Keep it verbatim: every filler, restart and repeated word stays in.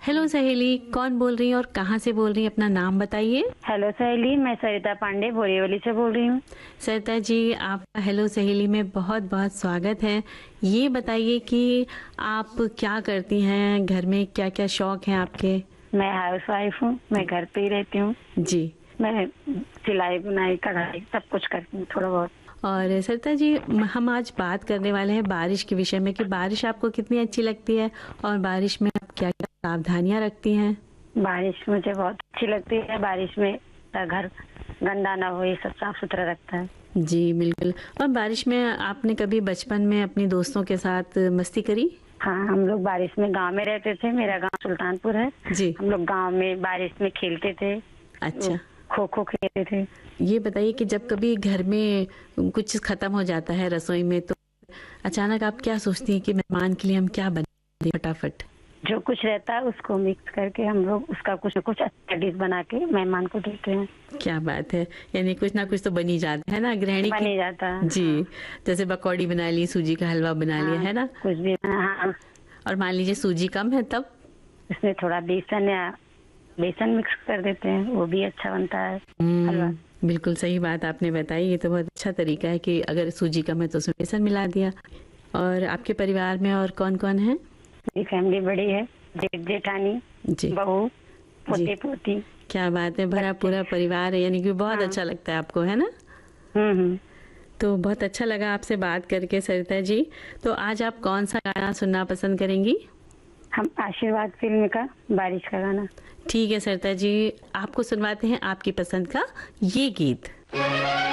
Hello सहेली, कौन बोल रही है और कहाँ से बोल रही है? अपना नाम बताइए। हेलो सहेली, मैं सरिता पांडे बोरीवली से बोल रही हूँ। सरिता जी, आपका हेलो सहेली में बहुत बहुत स्वागत है। ये बताइए कि आप क्या करती हैं, घर में क्या क्या शौक हैं आपके? मैं हाउस वाइफ हूँ, मैं घर पे ही रहती हूँ। जी। मैं सिलाई बुनाई कढ़ाई सब कुछ करती हूँ थोड़ा बहुत। और सरिता जी, हम आज बात करने वाले हैं बारिश के विषय में कि बारिश आपको कितनी अच्छी लगती है और बारिश में आप क्या क्या सावधानियां रखती हैं। बारिश मुझे बहुत अच्छी लगती है। बारिश में घर गंदा ना हो, ये सब साफ सुथरा रखता है। जी बिल्कुल। और बारिश में आपने कभी बचपन में अपने दोस्तों के साथ मस्ती करी? हाँ, हम लोग बारिश में गांव में रहते थे। मेरा गांव सुल्तानपुर है। जी। हम लोग गांव में बारिश में खेलते थे। अच्छा, खो खो खेलते थे। ये बताइए कि जब कभी घर में कुछ खत्म हो जाता है रसोई में, तो अचानक आप क्या सोचती हैं कि मेहमान के लिए हम क्या बना दें फटाफट? जो कुछ रहता है उसको मिक्स करके हम लोग उसका कुछ न कुछ अच्छा डिश बना के मेहमान को देते हैं। क्या बात है, यानी कुछ ना कुछ तो बन ही जाता है ना गृहिणी बन की। ही जाता है। जी। हाँ। जैसे पकौड़ी बना ली, सूजी का हलवा बना लिया, हाँ, है ना? कुछ भी। हाँ, और मान लीजिए सूजी कम है तब? इसमें थोड़ा बेसन या बेसन मिक्स कर देते हैं, वो भी अच्छा बनता है हलवा। हम्म, बिल्कुल सही बात आपने बताई। ये तो बहुत अच्छा तरीका है कि अगर सूजी कम है तो उसमें बेसन मिला दिया। और आपके परिवार में और कौन कौन है? मेरी फैमिली बड़ी है, जेठ जेठानी, जी। बहू, जी, पोते पोती, क्या बात है, भरा बच्चे। पूरा परिवार है, यानी कि बहुत हाँ। अच्छा लगता है आपको, है ना? हम्म हम्म। तो बहुत अच्छा लगा आपसे बात करके सरिता जी। तो आज आप कौन सा गाना सुनना पसंद करेंगी? हम आशीर्वाद फिल्म का बारिश का गाना। ठीक है सरिता जी, आपको सुनवाते हैं आपकी पसंद का ये गीत।